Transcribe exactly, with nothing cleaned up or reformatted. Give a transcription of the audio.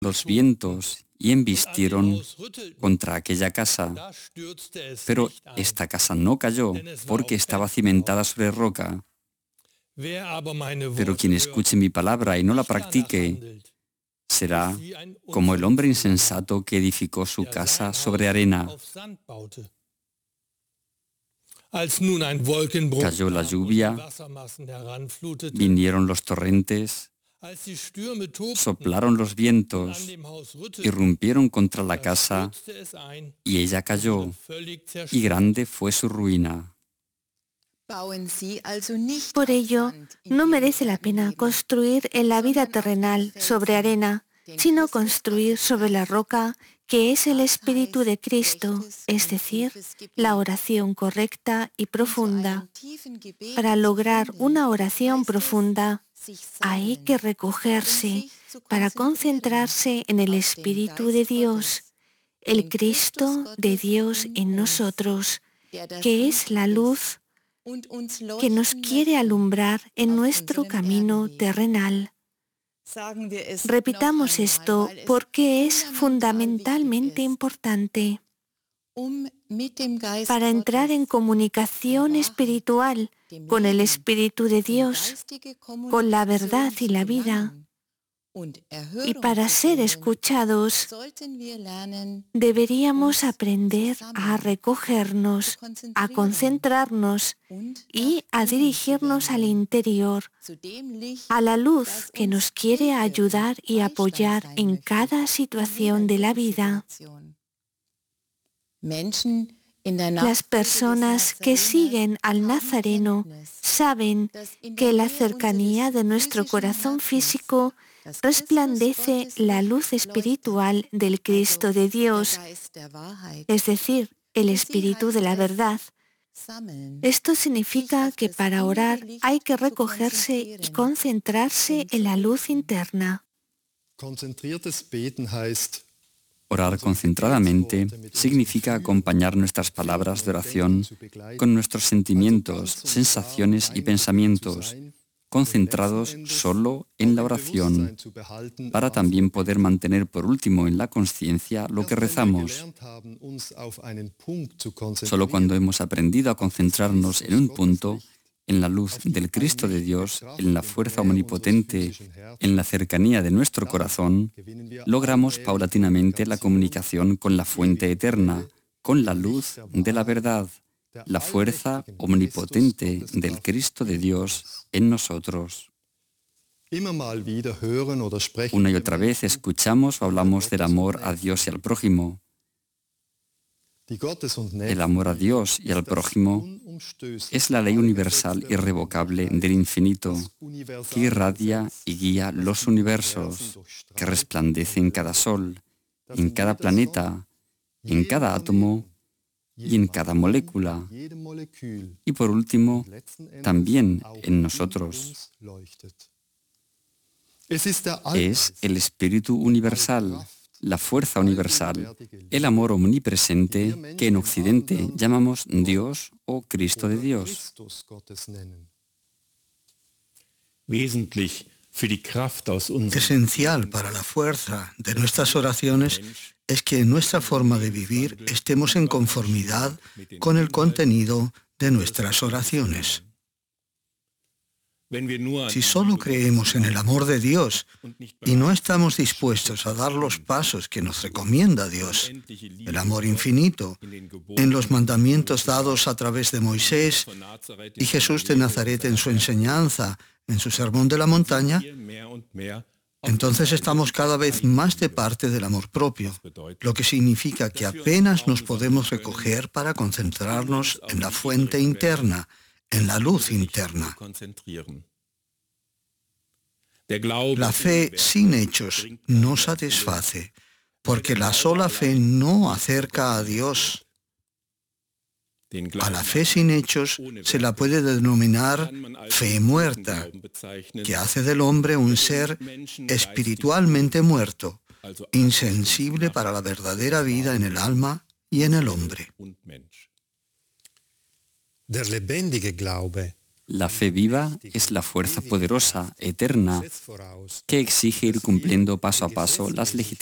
los vientos y embistieron contra aquella casa. Pero esta casa no cayó porque estaba cimentada sobre roca. Pero quien escuche mi palabra y no la practique será como el hombre insensato que edificó su casa sobre arena. Cayó la lluvia, vinieron los torrentes, soplaron los vientos, irrumpieron contra la casa y ella cayó, y grande fue su ruina. Por ello, no merece la pena construir en la vida terrenal sobre arena, sino construir sobre la roca que es el Espíritu de Cristo, es decir, la oración correcta y profunda. Para lograr una oración profunda, hay que recogerse para concentrarse en el Espíritu de Dios, el Cristo de Dios en nosotros, que es la luz que nos quiere alumbrar en nuestro camino terrenal. Repitamos esto porque es fundamentalmente importante. Para entrar en comunicación espiritual con el Espíritu de Dios, con la verdad y la vida, y para ser escuchados, deberíamos aprender a recogernos, a concentrarnos y a dirigirnos al interior, a la luz que nos quiere ayudar y apoyar en cada situación de la vida. Las personas que siguen al Nazareno saben que en la cercanía de nuestro corazón físico resplandece la luz espiritual del Cristo de Dios, es decir, el Espíritu de la verdad. Esto significa que para orar hay que recogerse y concentrarse en la luz interna. Orar concentradamente significa acompañar nuestras palabras de oración con nuestros sentimientos, sensaciones y pensamientos, concentrados solo en la oración, para también poder mantener por último en la conciencia lo que rezamos. Solo cuando hemos aprendido a concentrarnos en un punto, en la luz del Cristo de Dios, en la fuerza omnipotente, en la cercanía de nuestro corazón, logramos paulatinamente la comunicación con la fuente eterna, con la luz de la verdad, la fuerza omnipotente del Cristo de Dios en nosotros. Una y otra vez escuchamos o hablamos del amor a Dios y al prójimo. El amor a Dios y al prójimo es la ley universal irrevocable del infinito, que irradia y guía los universos, que resplandece en cada sol, en cada planeta, en cada átomo y en cada molécula, y por último, también en nosotros. Es el Espíritu universal, la fuerza universal, el amor omnipresente que en Occidente llamamos Dios o Cristo de Dios. Esencial para la fuerza de nuestras oraciones es que en nuestra forma de vivir estemos en conformidad con el contenido de nuestras oraciones. Si solo creemos en el amor de Dios y no estamos dispuestos a dar los pasos que nos recomienda Dios, el amor infinito, en los mandamientos dados a través de Moisés y Jesús de Nazaret en su enseñanza, en su sermón de la montaña, entonces estamos cada vez más de parte del amor propio, lo que significa que apenas nos podemos recoger para concentrarnos en la fuente interna, en la luz interna. La fe sin hechos no satisface, porque la sola fe no acerca a Dios. A la fe sin hechos se la puede denominar fe muerta, que hace del hombre un ser espiritualmente muerto, insensible para la verdadera vida en el alma y en el hombre. La fe viva es la fuerza poderosa, eterna, que exige ir cumpliendo paso a paso las